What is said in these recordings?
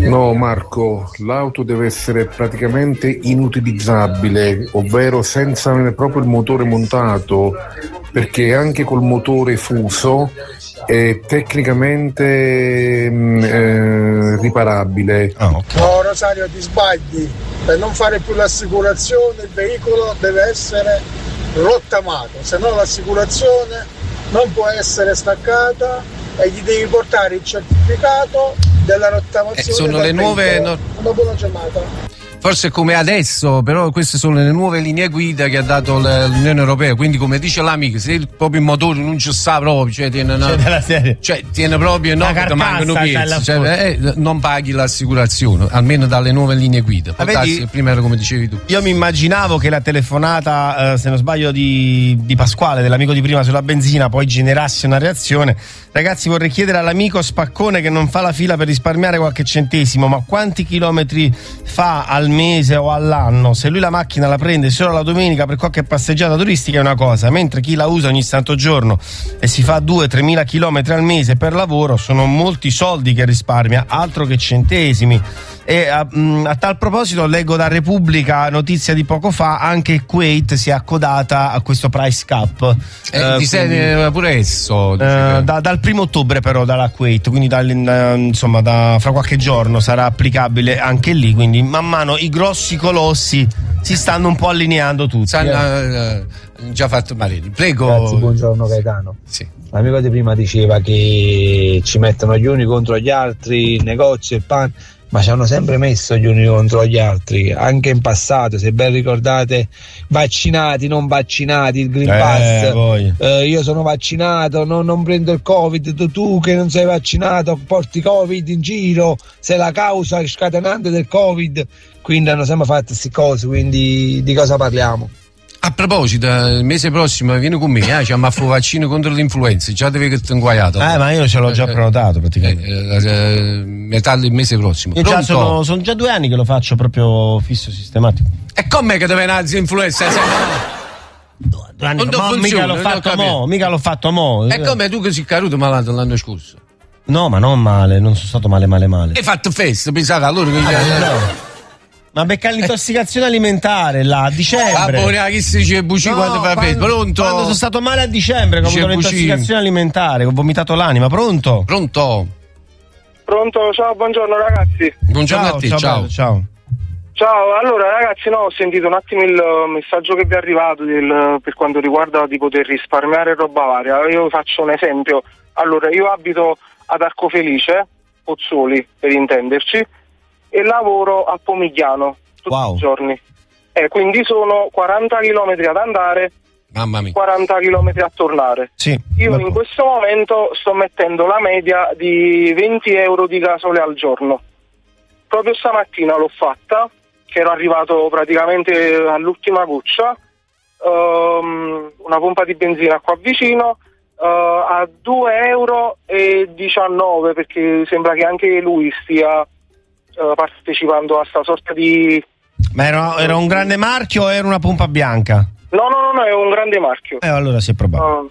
No Marco, l'auto deve essere praticamente inutilizzabile, ovvero senza proprio il motore montato, perché anche col motore fuso è tecnicamente riparabile. No, Rosario, ti sbagli. Per non fare più l'assicurazione il veicolo deve essere rottamato, se no l'assicurazione non può essere staccata e gli devi portare il certificato della rottamazione. Sono le nuove Una buona giornata. Forse come adesso, però queste sono le nuove linee guida che ha dato l'Unione Europea, quindi come dice l'amico, se proprio il motore non ci sta proprio, cioè tiene proprio mancano piezze, non paghi l'assicurazione, almeno dalle nuove linee guida. Vedi, prima era come dicevi tu. Io mi immaginavo che la telefonata, se non sbaglio, di Pasquale, dell'amico di prima sulla benzina, poi generasse una reazione. Ragazzi, vorrei chiedere all'amico spaccone che non fa la fila per risparmiare qualche centesimo, ma quanti chilometri fa al mese o all'anno? Se lui la macchina la prende solo la domenica per qualche passeggiata turistica è una cosa, mentre chi la usa ogni santo giorno e si fa 2-3 mila chilometri al mese per lavoro sono molti soldi che risparmia, altro che centesimi. E a tal proposito leggo da Repubblica, notizia di poco fa, anche il Kuwait si è accodata a questo price cap, pure esso dal 1° ottobre però dalla Kuwait, quindi fra qualche giorno sarà applicabile anche lì, quindi man mano i grossi colossi si stanno un po' allineando tutti. Già fatto Marini, prego. Grazie, buongiorno Gaetano. Sì. L'amico di prima diceva che ci mettono gli uni contro gli altri, il negozio, il pan, ma ci hanno sempre messo gli uni contro gli altri, anche in passato, se ben ricordate, vaccinati, non vaccinati, il Green Pass, io sono vaccinato, non prendo il Covid, tu che non sei vaccinato porti Covid in giro, sei la causa scatenante del Covid, quindi hanno sempre fatto queste cose, quindi di cosa parliamo? A proposito, il mese prossimo vieni con me, c'è un vaccino contro l'influenza, già devi che ti inguaiato. Ma io ce l'ho già prenotato praticamente. Metà del mese prossimo. Io sono già 2 anni che lo faccio proprio fisso sistematico. E com'è che deve nazi influenza? Non funziona, mica l'ho fatto mo. E come tu che sei caduto malato l'anno scorso? No, ma non male, non sono stato male. Hai fatto festa, pensate allora che ma becca l'intossicazione alimentare là a dicembre. Chi si dice buci quando fa festa? Pronto? Quando sono stato male a dicembre, ho avuto un'intossicazione alimentare, ho vomitato l'anima. Pronto? Pronto, ciao, buongiorno ragazzi. Buongiorno a te, ciao. Ciao, allora ragazzi, ho sentito un attimo il messaggio che vi è arrivato per quanto riguarda di poter risparmiare roba varia. Io faccio un esempio. Allora, io abito ad Arcofelice, Pozzuoli per intenderci, e lavoro a Pomigliano tutti i giorni. Quindi sono 40 chilometri ad andare, mamma mia, 40 chilometri a tornare. Sì, io in questo momento sto mettendo la media di 20 euro di gasole al giorno. Proprio stamattina l'ho fatta, che ero arrivato praticamente all'ultima goccia, una pompa di benzina qua vicino, a 2,19 euro, perché sembra che anche lui stia partecipando a sta sorta di... Ma era un grande marchio o era una pompa bianca? No, è un grande marchio. Allora sì, è probabile.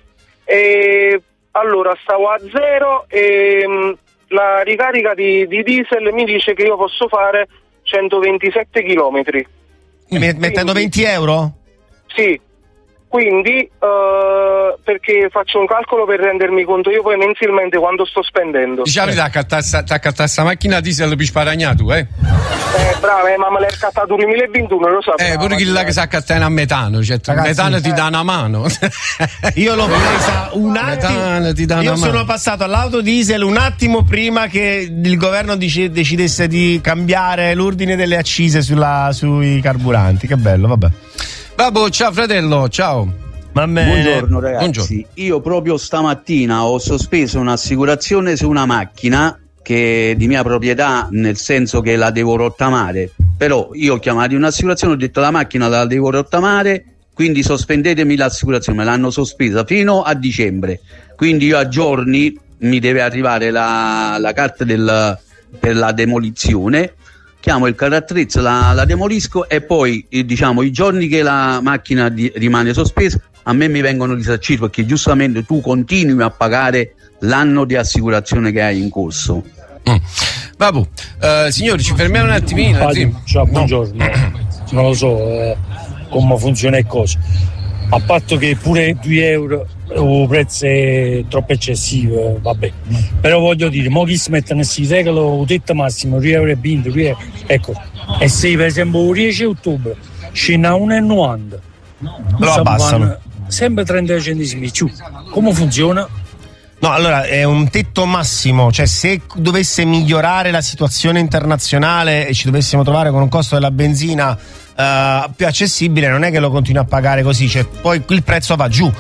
Allora stavo a 0 e la ricarica di diesel mi dice che io posso fare 127 chilometri. Mettendo 20 euro? Sì. Quindi, perché faccio un calcolo per rendermi conto io poi mensilmente quanto sto spendendo. Diciamo, t'accattare sta macchina diesel per sparagnato, brava, ma me l'hai accattato 2021, lo so. Pure chi là che si accatta a metano, cioè il metano ti dà una mano. Io l'ho presa un attimo. Io sono passato all'auto diesel un attimo prima che il governo decidesse di cambiare l'ordine delle accise sui carburanti. Che bello, vabbè. Babbo, ciao fratello, ciao. Buongiorno ragazzi. Io proprio stamattina ho sospeso un'assicurazione su una macchina che è di mia proprietà, nel senso che la devo rottamare, però io ho chiamato un'assicurazione, ho detto la macchina la devo rottamare, quindi sospendetemi l'assicurazione. Me l'hanno sospesa fino a dicembre, quindi io a giorni mi deve arrivare la carta per la demolizione. Chiamo il carattrezzo, la demolisco e poi i giorni che la macchina rimane sospesa a me mi vengono risarciti, perché giustamente tu continui a pagare l'anno di assicurazione che hai in corso. Signori, ci fermiamo un attimino. Ciao, buongiorno. Non lo so come funziona e cosa. A patto che pure 2 euro il prezzo è troppo eccessivo, vabbè. Però voglio dire, mo chi si mettono si regalo il tetto massimo 2,20 euro, 2 euro. Ecco, e se per esempio il 10 ottobre scende a 1,90 lo abbassano. Sempre 30 centesimi in più. Come funziona? No, allora è un tetto massimo, cioè se dovesse migliorare la situazione internazionale e ci dovessimo trovare con un costo della benzina più accessibile, non è che lo continui a pagare così, cioè poi il prezzo va giù.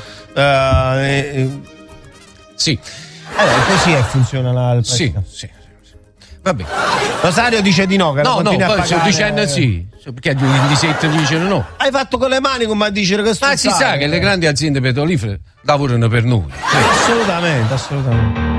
Sì. Così funziona il prezzo. Sì. Vabbè. Rosario dice di no, che no, poi sto dicendo sì. Perché di sette dicono no? Hai fatto con le mani come a dire che si sa che le grandi aziende petrolifere lavorano per noi. Assolutamente.